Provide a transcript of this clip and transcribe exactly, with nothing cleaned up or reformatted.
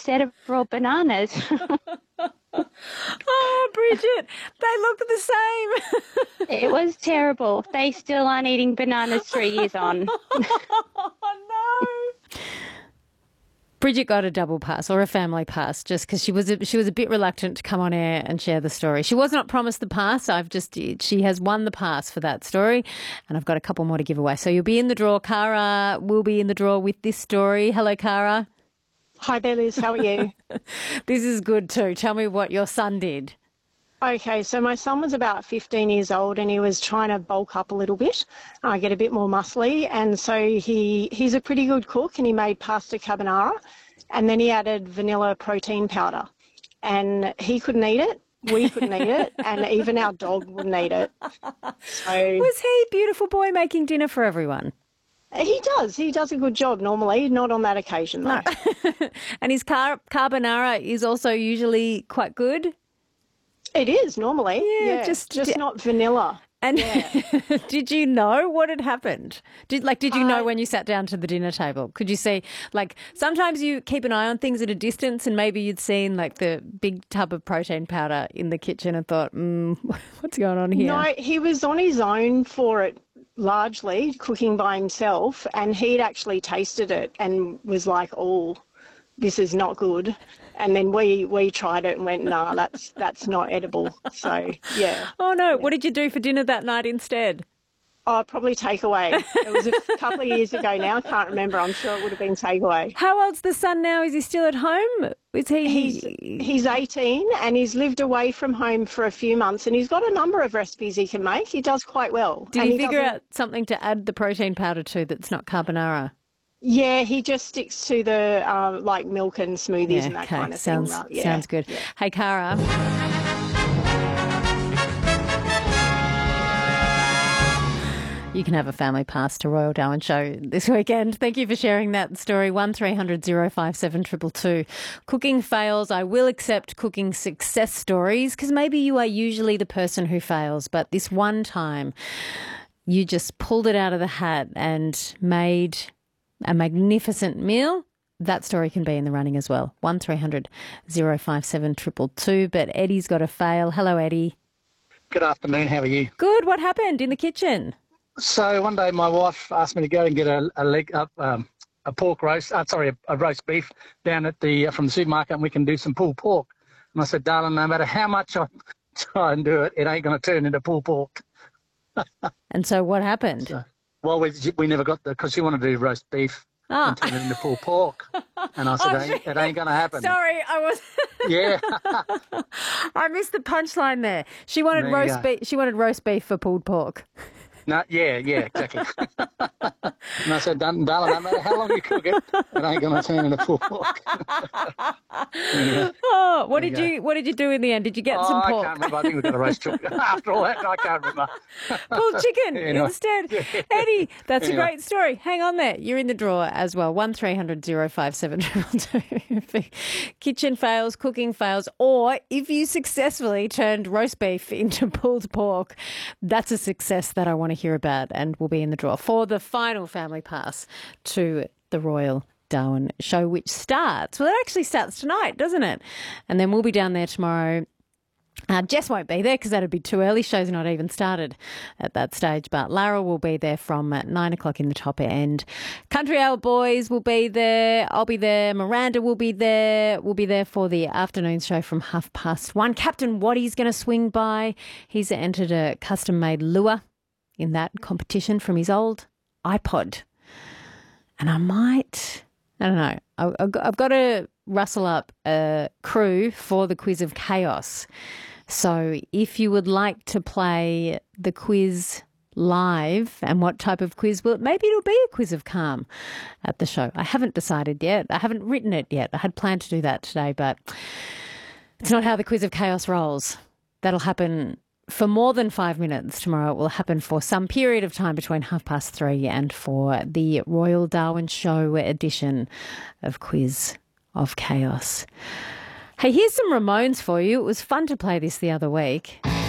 set of raw bananas. Oh, Bridget, they look the same. It was terrible. They still aren't eating bananas three years on. Oh, no. Bridget got a double pass or a family pass just because she was a, she was a bit reluctant to come on air and share the story. She was not promised the pass. I've just she has won the pass for that story, and I've got a couple more to give away. So you'll be in the draw. Cara will be in the draw with this story. Hello, Cara. Hi there, Liz. How are you? This is good too. Tell me what your son did. Okay, so my son was about fifteen years old and he was trying to bulk up a little bit, uh, get a bit more muscly. And so he he's a pretty good cook and he made pasta carbonara and then he added vanilla protein powder. And he couldn't eat it, we couldn't eat it, and even our dog wouldn't eat it. So, was he, beautiful boy, making dinner for everyone? He does. He does a good job normally, not on that occasion though. No. And his car- carbonara is also usually quite good? It is normally, yeah, yeah, just just not vanilla. And yeah. Did you know what had happened? Did like did you know Uh, when you sat down to the dinner table? Could you see, like, sometimes you keep an eye on things at a distance, and maybe you'd seen like the big tub of protein powder in the kitchen and thought, mm, what's going on here? No, he was on his own for it, largely cooking by himself, and he'd actually tasted it and was like, "Oh, this is not good." And then we, we tried it and went, nah, that's that's not edible. So, yeah. Oh, no. What did you do for dinner that night instead? Oh, probably takeaway. It was a couple of years ago now. I can't remember. I'm sure it would have been takeaway. How old's the son now? Is he still at home? Is he? He's, he's eighteen and he's lived away from home for a few months and he's got a number of recipes he can make. He does quite well. Did and he, he figure doesn't- out something to add the protein powder to that's not carbonara? Yeah, he just sticks to the um, like milk and smoothies Yeah, and that okay. kind of sounds, thing. Yeah. Sounds good. Yeah. Hey, Cara. You can have a family pass to Royal Darwin Show this weekend. Thank you for sharing that story. one three hundred oh five seven two two two. Cooking fails. I will accept cooking success stories because maybe you are usually the person who fails, but this one time you just pulled it out of the hat and made a magnificent meal. That story can be in the running as well. one three hundred oh five seven two two two. But Eddie's got a fail. Hello, Eddie. Good afternoon. How are you? Good. What happened in the kitchen? So one day my wife asked me to go and get a, a leg up, um, a pork roast. Uh, sorry, a, a roast beef down at the uh, from the supermarket, and we can do some pulled pork. And I said, darling, no matter how much I try and do it, it ain't going to turn into pulled pork. And so what happened? So, well, we we never got the because she wanted to do roast beef Ah. and turn it into pulled pork, and I said, Oh, it ain't, it ain't going to happen. Sorry, I was. Yeah. I missed the punchline there. She wanted There you roast go. beef. She wanted roast beef for pulled pork. No, yeah, yeah, exactly. And I said, darling, no matter how long you cook it, it ain't going to turn into pulled pork. Anyway. Oh, what There did you you what did you do in the end? Did you get Oh, some I pork? can't remember. I think we got a roast chicken. After all that, I can't remember. Pulled chicken Anyway. instead. Yeah. Eddie, that's Anyway. a great story. Hang on there. You're in the draw as well. one three hundred oh five seven two two two. Kitchen fails, cooking fails, or if you successfully turned roast beef into pulled pork, that's a success that I want to hear about and will be in the draw for the final family pass to the Royal Darwin Show, which starts, well, it actually starts tonight, doesn't it? And then we'll be down there tomorrow. Uh, Jess won't be there because that'd be too early. Show's not even started at that stage. But Lara will be there from uh, nine o'clock in the top end. Country Ale Boys will be there. I'll be there. Miranda will be there. We'll be there for the afternoon show from half past one. Captain Waddy's going to swing by. He's entered a custom-made lure in that competition from his old iPod. And I might, I don't know, I- I've got- I've got to rustle up a crew for the Quiz of Chaos. So if you would like to play the quiz live, and what type of quiz will it, maybe it'll be a quiz of calm at the show. I haven't decided yet. I haven't written it yet. I had planned to do that today, but it's not how the Quiz of Chaos rolls. That'll happen for more than five minutes tomorrow. It will happen for some period of time between half past three and for the Royal Darwin Show edition of Quiz of Chaos. Hey, here's some Ramones for you. It was fun to play this the other week.